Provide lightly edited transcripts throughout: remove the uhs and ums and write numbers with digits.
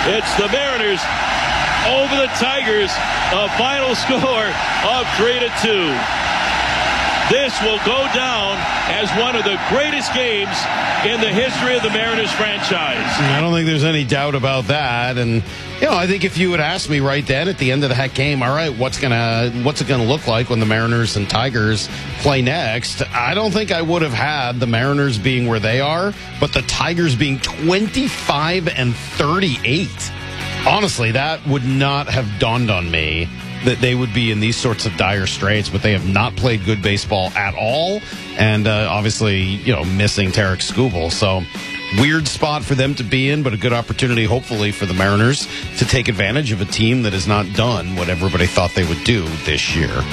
It's the Mariners over the Tigers. A final score of 3-2. This will go down as one of the greatest games in the history of the Mariners franchise. I don't think there's any doubt about that. And, I think if you had asked me right then at the end of that game, all right, what's it gonna look like when the Mariners and Tigers play next? I don't think I would have had the Mariners being where they are, but the Tigers being 25-38. Honestly, that would not have dawned on me that they would be in these sorts of dire straits, but they have not played good baseball at all, and obviously, missing Tarek Skubal. So, weird spot for them to be in, but a good opportunity, hopefully, for the Mariners to take advantage of a team that has not done what everybody thought they would do this year.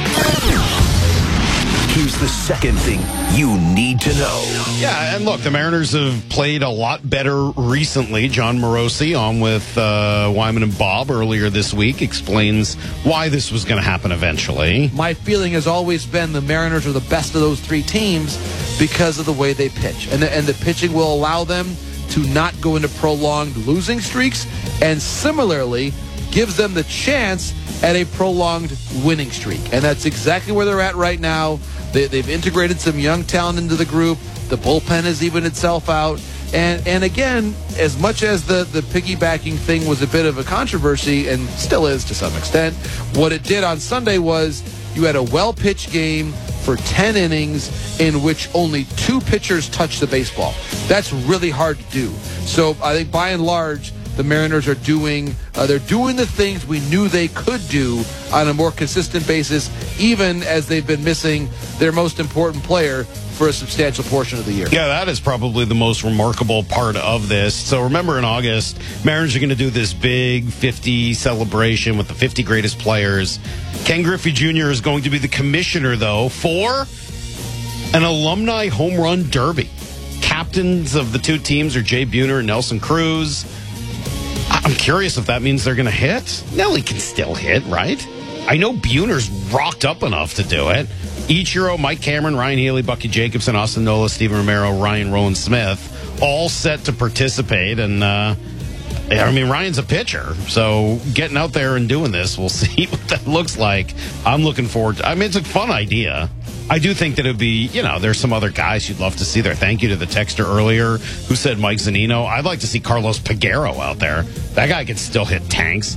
Here's the second thing you need to know. Yeah, and look, the Mariners have played a lot better recently. John Morosi on with Wyman and Bob earlier this week explains why this was going to happen eventually. My feeling has always been the Mariners are the best of those three teams because of the way they pitch. And the pitching will allow them to not go into prolonged losing streaks, and similarly gives them the chance at a prolonged winning streak. And that's exactly where they're at right now. They've integrated some young talent into the group. The bullpen has evened itself out. And again, as much as the piggybacking thing was a bit of a controversy, and still is to some extent, what it did on Sunday was you had a well-pitched game for 10 innings in which only 2 pitchers touched the baseball. That's really hard to do. So I think by and large, the Mariners are doing the things we knew they could do on a more consistent basis, even as they've been missing their most important player for a substantial portion of the year. Yeah, that is probably the most remarkable part of this. So remember in August, Mariners are going to do this big 50 celebration with the 50 greatest players. Ken Griffey Jr. is going to be the commissioner, though, for an alumni home run derby. Captains of the two teams are Jay Buhner and Nelson Cruz. I'm curious if that means they're going to hit. Nelly can still hit, right? I know Buhner's rocked up enough to do it. Ichiro, Mike Cameron, Ryan Healy, Bucky Jacobson, Austin Nola, Steven Romero, Ryan Rowan Smith, all set to participate. And, Ryan's a pitcher. So getting out there and doing this, we'll see what that looks like. I'm looking forward to it's a fun idea. I do think that it would be, there's some other guys you'd love to see there. Thank you to the texter earlier who said Mike Zunino. I'd like to see Carlos Peguero out there. That guy can still hit tanks.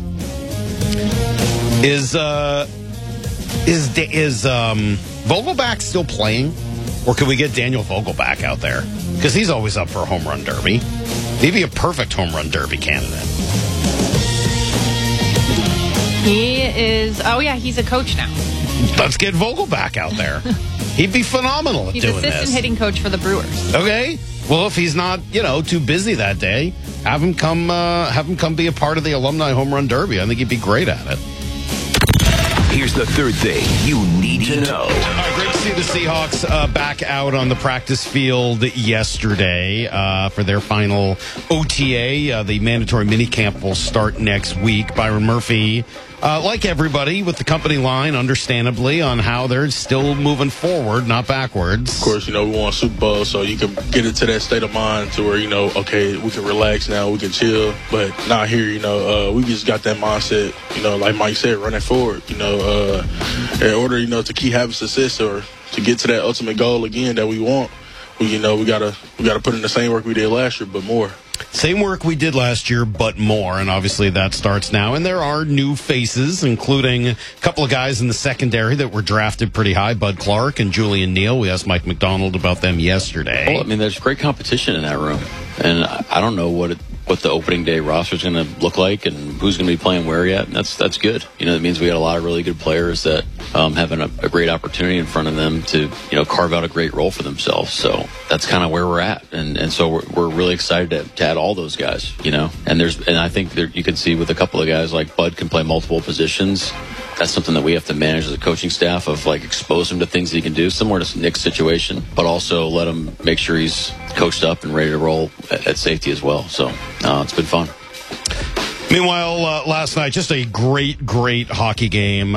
Is Vogelbach still playing? Or can we get Daniel Vogelbach out there? Because he's always up for a home run derby. He'd be a perfect home run derby candidate. He is, he's a coach now. Let's get Vogelbach out there. He'd be phenomenal at doing this. He's assistant hitting coach for the Brewers. Okay. Well, if he's not, too busy that day, have him come be a part of the alumni home run derby. I think he'd be great at it. Here's the third thing you need to know. All right, great to see the Seahawks back out on the practice field yesterday for their final OTA. The mandatory minicamp will start next week. Byron Murphy, like everybody, with the company line, understandably, on how they're still moving forward, not backwards. Of course, we want Super Bowl, so you can get into that state of mind to where, okay, we can relax now, we can chill. But not here, we just got that mindset, like Mike said, running forward, in order, to keep having success or to get to that ultimate goal again that we want. We gotta put in the same work we did last year, but more. Same work we did last year, but more, and obviously that starts now. And there are new faces, including a couple of guys in the secondary that were drafted pretty high, Bud Clark and Julian Neal. We asked Mike McDonald about them yesterday. Well, there's great competition in that room, and I don't know what the opening day roster is going to look like and who's going to be playing where yet. And that's good. That means we got a lot of really good players that have a great opportunity in front of them to carve out a great role for themselves. So that's kind of where we're at, and so we're really excited to add all those guys. And I think you can see with a couple of guys like Bud can play multiple positions. That's something that we have to manage as a coaching staff of expose him to things that he can do, similar to Nick's situation, but also let him make sure he's coached up and ready to roll at safety as well. So it's been fun. Meanwhile, last night, just a great hockey game.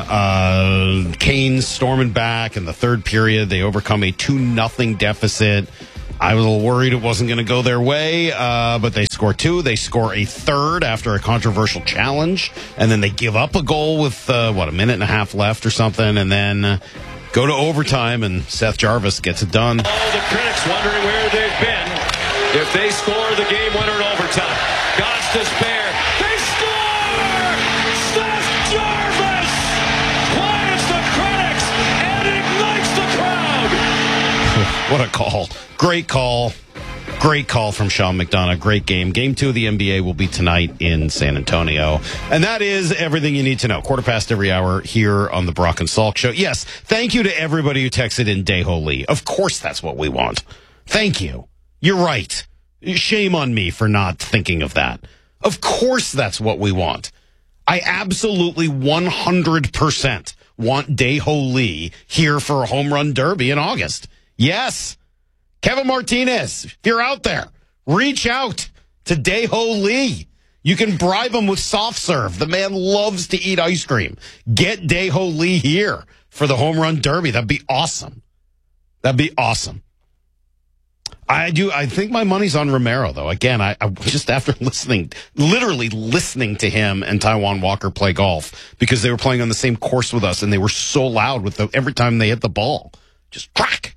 Canes storming back in the third period. They overcome a 2-0 deficit. I was a little worried it wasn't going to go their way, but they score 2. They score a third after a controversial challenge, and then they give up a goal with, a minute and a half left or something, and then go to overtime, and Seth Jarvis gets it done. All the critics wondering where they've been if they score the game winner in overtime. God's despair. They score! Seth Jarvis quiets the critics and ignites the crowd. What a call. Great call. Great call from Sean McDonough. Great game. Game 2 of the NBA will be tonight in San Antonio. And that is everything you need to know. 1:15 every hour here on the Brock and Salk Show. Yes, thank you to everybody who texted in Dae-Ho Lee. Of course that's what we want. Thank you. You're right. Shame on me for not thinking of that. Of course that's what we want. I absolutely 100% want Dae-Ho Lee here for a home run derby in August. Yes. Kevin Martinez, if you're out there, reach out to Dae-Ho Lee. You can bribe him with soft serve. The man loves to eat ice cream. Get Dae-Ho Lee here for the home run derby. That'd be awesome. That'd be awesome. I think my money's on Romero, though. Again, I just after literally listening to him and Taijuan Walker play golf because they were playing on the same course with us and they were so loud with every time they hit the ball. Just crack.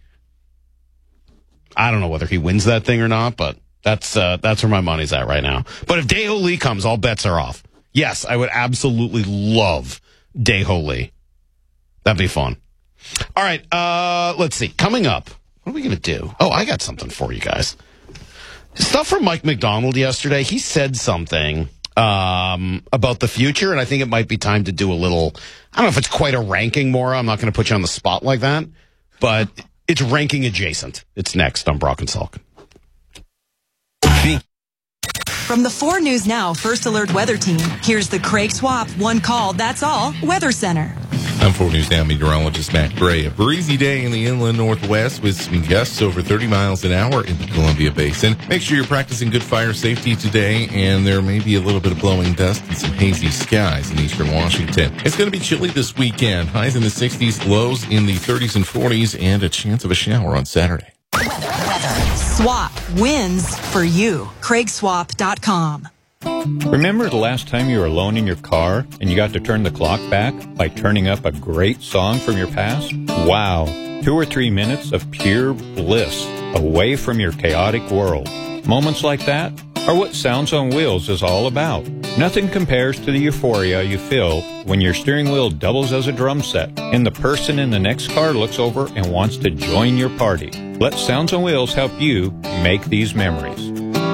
I don't know whether he wins that thing or not, but that's where my money's at right now. But if Dae-Ho Lee comes, all bets are off. Yes, I would absolutely love Dae-Ho Lee. That'd be fun. All right, let's see. Coming up, what are we going to do? Oh, I got something for you guys. Stuff from Mike McDonald yesterday. He said something about the future, and I think it might be time to do a little, I don't know if it's quite a ranking, Maura. I'm not going to put you on the spot like that, but it's ranking adjacent. It's next on Brock and Salk. From the 4 News Now First Alert Weather Team, here's the Craig Swap One Call, That's All Weather Center. I'm 4 News Now meteorologist Matt Gray. A breezy day in the inland northwest with some gusts over 30 miles an hour in the Columbia Basin. Make sure you're practicing good fire safety today, and there may be a little bit of blowing dust and some hazy skies in eastern Washington. It's going to be chilly this weekend. Highs in the 60s, lows in the 30s and 40s, and a chance of a shower on Saturday. Weather. Swap wins for you. CraigSwap.com. Remember the last time you were alone in your car and you got to turn the clock back by turning up a great song from your past? Wow. 2 or 3 minutes of pure bliss away from your chaotic world. Moments like that are what Sounds on Wheels is all about. Nothing compares to the euphoria you feel when your steering wheel doubles as a drum set and the person in the next car looks over and wants to join your party. Let Sounds on Wheels help you make these memories.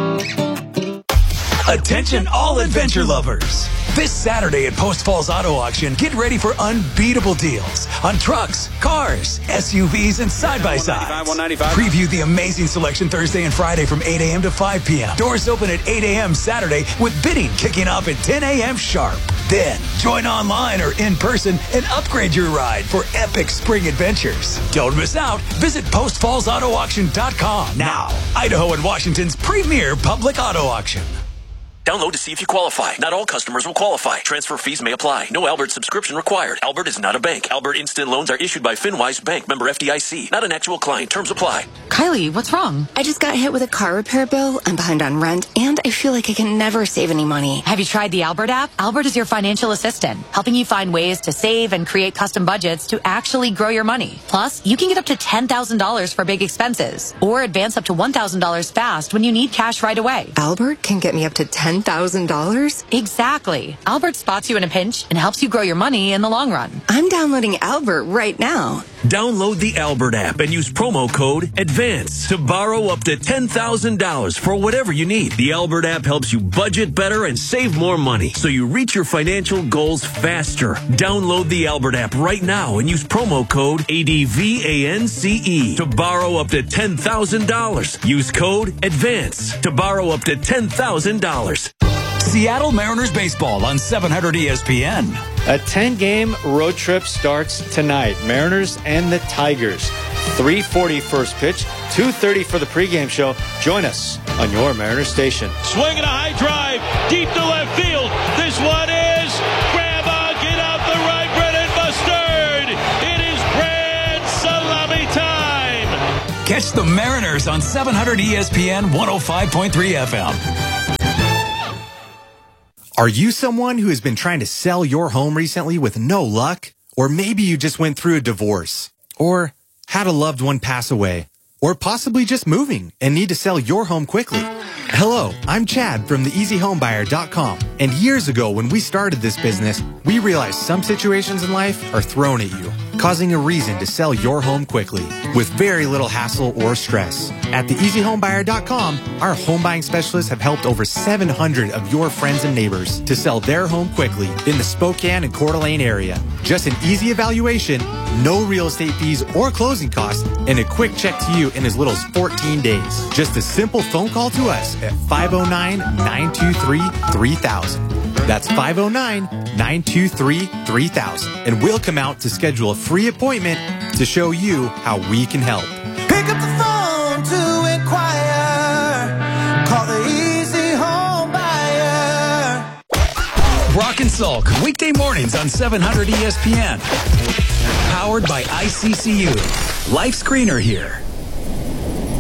Attention all adventure lovers. This Saturday at Post Falls Auto Auction, get ready for unbeatable deals on trucks, cars, SUVs, and side-by-sides. Preview the amazing selection Thursday and Friday from 8 a.m. to 5 p.m. Doors open at 8 a.m. Saturday with bidding kicking off at 10 a.m. sharp. Then, join online or in person and upgrade your ride for epic spring adventures. Don't miss out. Visit PostFallsAutoAuction.com now. Idaho and Washington's premier public auto auction. Download to see if you qualify. Not all customers will qualify. Transfer fees may apply. No Albert subscription required. Albert is not a bank. Albert Instant Loans are issued by FinWise Bank, member FDIC. Not an actual client. Terms apply. Kylie, what's wrong? I just got hit with a car repair bill. I'm behind on rent, and I feel like I can never save any money. Have you tried the Albert app? Albert is your financial assistant, helping you find ways to save and create custom budgets to actually grow your money. Plus, you can get up to $10,000 for big expenses, or advance up to $1,000 fast when you need cash right away. Albert can get me up to $10,000? Exactly. Albert spots you in a pinch and helps you grow your money in the long run. I'm downloading Albert right now. Download the Albert app and use promo code ADVANCE to borrow up to $10,000 for whatever you need. The Albert app helps you budget better and save more money so you reach your financial goals faster. Download the Albert app right now and use promo code ADVANCE to borrow up to $10,000. Use code ADVANCE to borrow up to $10,000. Seattle Mariners baseball on 700 ESPN. A 10-game road trip starts tonight. Mariners and the Tigers. 3:40 first pitch, 2:30 for the pregame show. Join us on your Mariners station. Swinging a high drive, deep to left field. This one is Grandma, get out the right, Brennan Mustard. It is grand salami time. Catch the Mariners on 700 ESPN 105.3 FM. Are you someone who has been trying to sell your home recently with no luck? Or maybe you just went through a divorce, or had a loved one pass away, or possibly just moving and need to sell your home quickly. Hello, I'm Chad from theeasyhomebuyer.com. And years ago when we started this business, we realized some situations in life are thrown at you, causing a reason to sell your home quickly with very little hassle or stress. At theeasyhomebuyer.com, our home buying specialists have helped over 700 of your friends and neighbors to sell their home quickly in the Spokane and Coeur d'Alene area. Just an easy evaluation, no real estate fees or closing costs, and a quick check to you in as little as 14 days. Just a simple phone call to us at 509-923-3000. That's 509-923-3000. And we'll come out to schedule a free appointment to show you how we can help. Pick up the phone to inquire. Call the Easy Home Buyer. Brock and Salk, weekday mornings on 700 ESPN. Powered by ICCU. Life Screener here.